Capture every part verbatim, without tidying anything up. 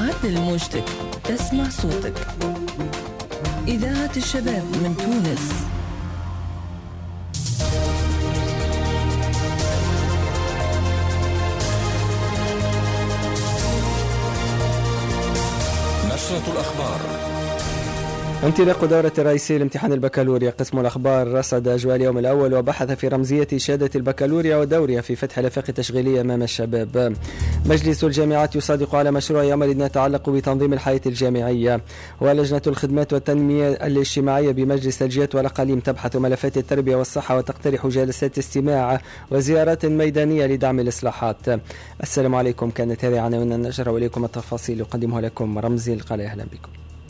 عدل موجتك، اسمع صوتك. إذاعة الشباب من تونس. نشرة الأخبار. انطلاق دورة الرئيسية لامتحان البكالوريا، قسم الأخبار رصد أجواء اليوم الأول وبحث في رمزية شهادة البكالوريا ودورها في فتح الآفاق التشغيلية أمام الشباب. مجلس الجامعات يصادق على مشروع عمل يتعلق بتنظيم الحياة الجامعية. ولجنة الخدمات والتنمية الاجتماعية بمجلس الجهات والأقاليم تبحث ملفات التربية والصحة وتقترح جلسات استماع وزيارات ميدانية لدعم الإصلاحات. السلام عليكم، كانت هذه عناوين النشرة وإليكم التفاصيل يقدمها لكم رمزي القلعي. أهلا بكم.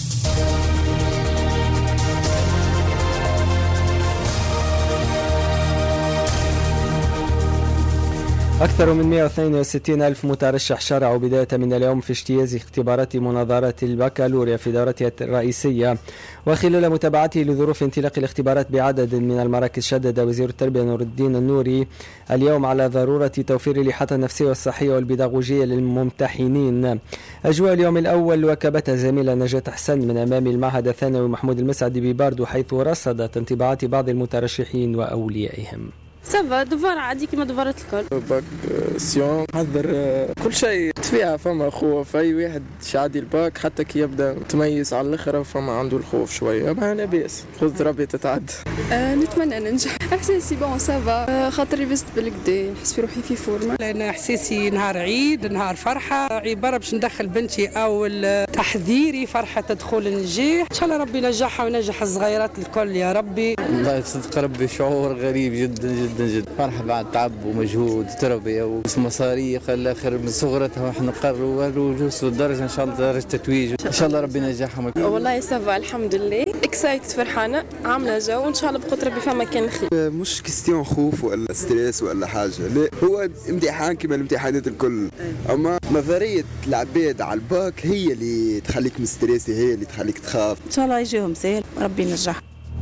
أكثر من مئة واثنين وستين ألف مترشح شرعوا بداية من اليوم في اجتياز اختبارات مناظرة البكالوريا في دورتها الرئيسية. وخلال متابعته لظروف انطلاق الاختبارات بعدد من المراكز، شدد وزير التربية نور الدين النوري اليوم على ضرورة توفير الإحاطة النفسية والصحية والبيداغوجية للممتحنين. أجواء اليوم الأول وكبتها زميلة نجاة حسن من أمام المعهد الثانوي محمود المسعدي بباردو، حيث رصدت انطباعات بعض المترشحين وأوليائهم. سافا دفار عادي كما دفارات الكل. باك سيون حضر كل شيء فيها، فما خوف أي واحد شعدي الباك حتى كي يبدأ تميز على الآخر فما عنده الخوف شوية، ما أنا بيس خذ ربي تتعد. أه نتمنى ننجح. إحساسي بون سافا، أه خاطري بست بالكدا نحس في روحي في فورمة، لأن إحساسي نهار عيد، نهار فرحة، عبارة باش ندخل بنتي أول تحذيري فرحة تدخل النجاح، إن شاء الله ربي نجحها وينجح الصغيرات الكل يا ربي. والله صدق ربي شعور غريب جدا جدا جدا، فرحة بعد تعب ومجهود وتربية ومصاريف الآخر من صغرتها واحنا نقرروا ونوصلوا لدرجة إن شاء الله درجة تتويج، إن شاء الله ربي ينجحهم. والله سافا الحمد لله، اكسايت فرحانة عاملة جو، وإن شاء الله بقدر ربي فما كان خير. مش كستيون خوف ولا ستريس ولا حاجة، لا هو امتحان كما الامتحانات الكل، أما نظرية العباد على الباك هي اللي تخليك مستريسي، هي اللي تخليك تخاف. إن شاء الله يجيهم سهل وربي ينجح.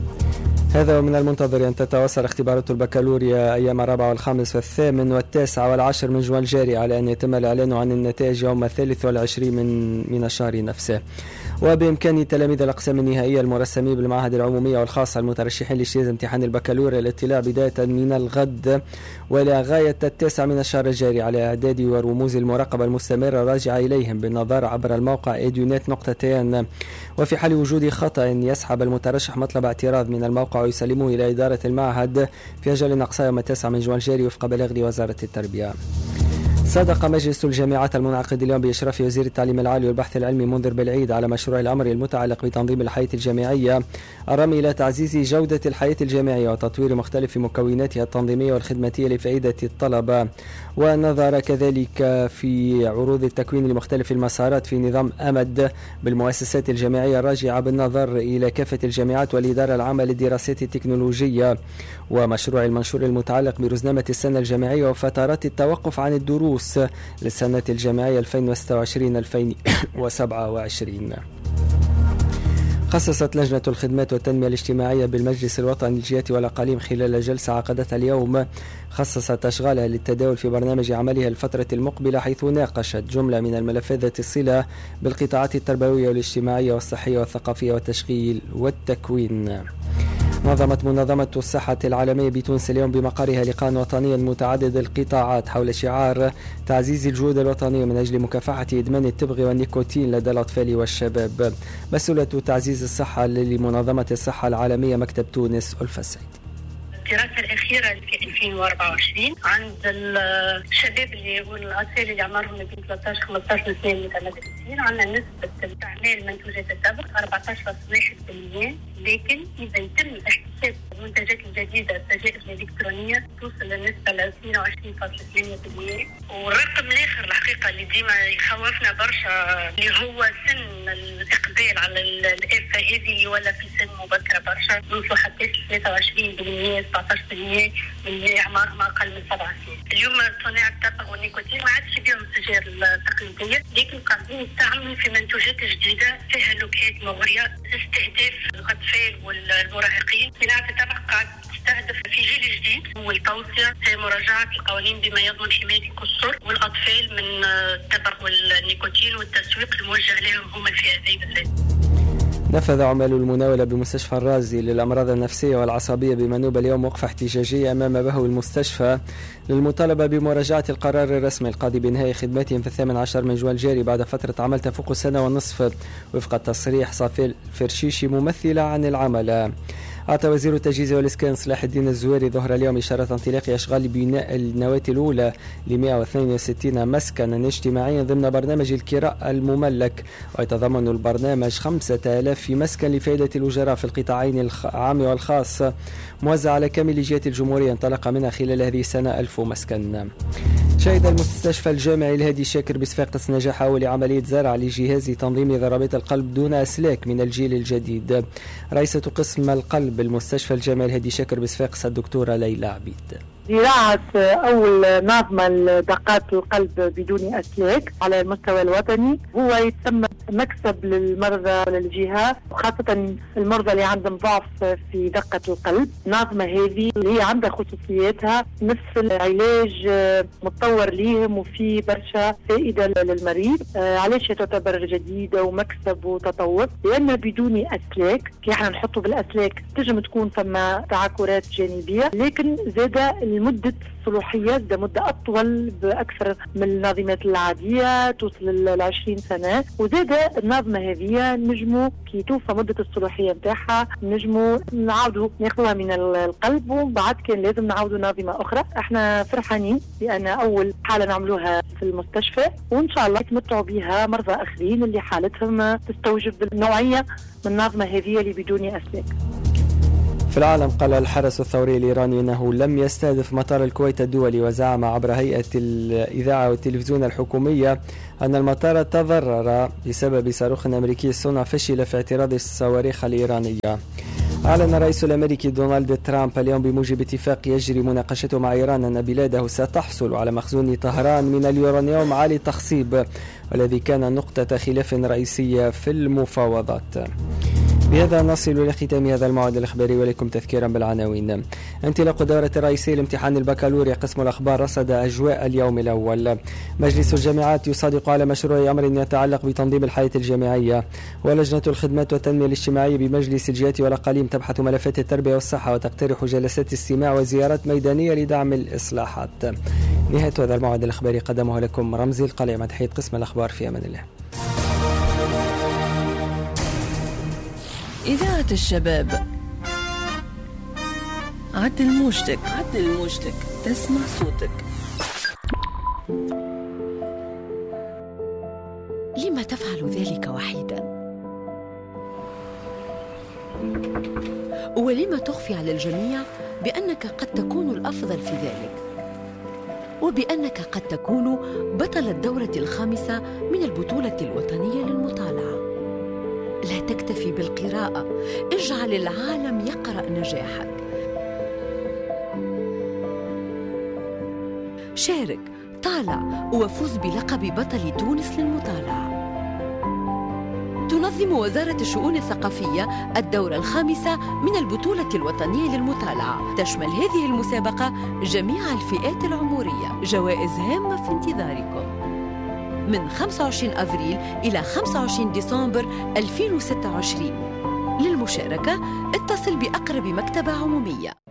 هذا ومن المنتظر أن تتواصل اختبارات البكالوريا أيام الرابع والخامس والثامن والتاسع والعاشر من جوان الجاري، على أن يتم الإعلان عن النتائج يوم الثالث والعشرين من من الشهر نفسه. وبإمكان تلاميذ الأقسام النهائية المرسمين بالمعاهد العمومية والخاصة المترشحين لاجتياز امتحان البكالوريا الاطلاع بداية من الغد ولا غاية التاسع من الشهر الجاري على إعداد ورموز المراقبة المستمرة الراجعة إليهم بالنظر عبر الموقع إيديونت نقطتين. وفي حال وجود خطأ يسحب المترشح مطلب اعتراض من الموقع ويسلمه إلى إدارة المعهد في أجل أقصى يوم التاسع من جوان الجاري وفق بلاغ لوزارة التربية. صادق مجلس الجامعات المنعقد اليوم بإشراف وزير التعليم العالي والبحث العلمي منذر بالعيد على مشروع الأمر المتعلق بتنظيم الحياة الجامعية الرامي إلى تعزيز جودة الحياة الجامعية وتطوير مختلف مكوناتها التنظيمية والخدماتية لفائدة الطلبة. ونظر كذلك في عروض التكوين لمختلف المسارات في نظام أمد بالمؤسسات الجامعية الراجعة بالنظر إلى كافة الجامعات والإدارة العامة للدراسات التكنولوجية، ومشروع المنشور المتعلق برزنامة السنة الجامعية وفترات التوقف عن الدروس للسنة الجامعية ألفين وستة وعشرين ألفين وسبعة وعشرين. خصصت لجنة الخدمات والتنمية الاجتماعية بالمجلس الوطني للجهات والأقاليم خلال جلسة عقدتها اليوم خصصت أشغالها للتداول في برنامج عملها الفترة المقبلة، حيث ناقشت جملة من الملفات ذات الصلة بالقطاعات التربوية والاجتماعية والصحية والثقافية والتشغيل والتكوين. نظمت منظمة الصحة العالمية بتونس اليوم بمقرها لقاء وطنيا متعدد القطاعات حول شعار تعزيز الجهود الوطنية من أجل مكافحة إدمان التبغ والنيكوتين لدى الأطفال والشباب. مسؤولة تعزيز الصحة لمنظمة الصحة العالمية مكتب تونس ألفا السيد. الدراسة الأخيرة في ألفين وأربعة وعشرين عند الشباب اللي والأطفال اللي عمرهم بين ثلاثة عشر خمسة عشر سنة متمدرسين، عندنا نسبة استعمال منتوجات التبغ أربعة عشر فاصلة واحد بالمئة، لكن إذا يتم احتساب المنتجات الجديدة السجائر الإلكترونية توصل للنسبة ل اثنين وعشرين فاصلة ثمانية بالمئة. والرقم الآخر الحقيقة اللي ديما يخوفنا برشا اللي هو سن الإقبال على الإفة هذه اللي ولا في سن مبكرة برشا، نوصل حتى ثلاثة وعشرين بالمئة سبعة عشر بالمئة من أعمارهم أقل من سبع سنين. اليوم صناع التبغ والنيكوتين ما عادش بيهم السجائر التقليدية، لكن قاعدين يستعملوا في منتوجات جديدة فيها نكهات مغرية استهداف الأطفال والمراهقين. صناعة التبغ قاعد تستهدف في جيل جديد، والتوصية هي مراجعة القوانين بما يضمن حماية الكسور والأطفال من التبغ والنيكوتين والتسويق الموجه لهم هم الفئتين بالذات. نفذ عمال المناولة بمستشفى الرازي للأمراض النفسية والعصبية بمنوب اليوم وقفة احتجاجية أمام بهو المستشفى للمطالبة بمراجعة القرار الرسمي القاضي بإنهاء خدمتهم في الثامن عشر من جوان الجاري بعد فترة عمل تفوق سنة ونصف وفق تصريح صافي الفرشيشي ممثلة عن العمل. أعطى وزير التجهيز والإسكان صلاح الدين الزويري ظهر اليوم إشارة انطلاق أشغال بناء النواة الأولى ل مئة واثنين وستين مسكنا اجتماعيا ضمن برنامج الكراء المملك، ويتضمن البرنامج خمسة آلاف مسكن لفائدة الأجراء في القطاعين العام والخاص موزع على كامل جهات الجمهورية انطلق منها خلال هذه السنة ألف مسكن. شهد المستشفى الجامعي الهادي شاكر بصفاقس نجاح أول عملية زرع لجهاز تنظيم ضربات القلب دون أسلاك من الجيل الجديد. رئيسة قسم القلب بالمستشفى الجامعي الهادي شاكر بصفاقس الدكتورة ليلى عبيد. زراعة أول نظمة لدقات القلب بدون أسلاك على المستوى الوطني هو يتم مكسب للمرضى وللجهات، وخاصة المرضى اللي عندهم ضعف في دقة القلب. النظمة هذه اللي هي عندها خصوصياتها نفس العلاج متطور ليهم وفي برشا فائدة للمريض. علاش تعتبر جديدة ومكسب وتطور؟ لأن بدون أسلاك كي احنا نحطه بالأسلاك تجم تكون فما تعكرات جانبية، لكن زادة مدة الصلاحية ده مدة أطول بأكثر من النظمات العادية توصل للعشرين سنة. وزاد النظمة هذه نجموا كي توفى مدة الصلاحية متاعها نجموا نعاودوا ناخذوها من القلب، وبعد كان لازم نعاودوا نظمة أخرى. احنا فرحانين لأن أول حالة نعملوها في المستشفى، وإن شاء الله يتمتعوا بها مرضى آخرين اللي حالتهم تستوجب النوعية من النظمة هذه اللي بدون أسلاك. في العالم قال الحرس الثوري الإيراني أنه لم يستهدف مطار الكويت الدولي، وزعم عبر هيئة الإذاعة والتلفزيون الحكومية أن المطار تضرر بسبب صاروخ أمريكي الصنع فشل في اعتراض الصواريخ الإيرانية. أعلن الرئيس الأمريكي دونالد ترامب اليوم بموجب اتفاق يجري مناقشته مع إيران أن بلاده ستحصل على مخزون طهران من اليورانيوم عالي التخصيب، والذي كان نقطة خلاف رئيسية في المفاوضات. بهذا نصل لختام هذا الموعد الإخباري، ولكم تذكيرا بالعناوين. انطلاق دورة الرئيسية لامتحان البكالوريا قسم الأخبار رصد أجواء اليوم الأول. مجلس الجامعات يصادق على مشروع أمر يتعلق بتنظيم الحياة الجامعية. ولجنة الخدمات والتنمية الاجتماعية بمجلس الجهات والأقاليم تبحث ملفات التربية والصحة وتقترح جلسات استماع وزيارات ميدانية لدعم الإصلاحات. نهاية هذا الموعد الإخباري قدمه لكم رمزي القلع مع تحية قسم الأخبار. في أمان الله. إذاعة الشباب عدل موجتك عدل موجتك تسمع صوتك. لما تفعل ذلك وحيدا؟ ولما تخفي على الجميع بأنك قد تكون الأفضل في ذلك، وبأنك قد تكون بطل الدورة الخامسة من البطولة الوطنية للمطالعة؟ لا تكتفي بالقراءة، اجعل العالم يقرأ نجاحك. شارك، طالع، وفوز بلقب بطل تونس للمطالعة. تنظم وزارة الشؤون الثقافية الدورة الخامسة من البطولة الوطنية للمطالعة. تشمل هذه المسابقة جميع الفئات العمرية. جوائز هامة في انتظاركم من خمسة وعشرين أفريل إلى خمسة وعشرين ديسمبر ألفين وستة وعشرين. للمشاركة اتصل بأقرب مكتبة عمومية.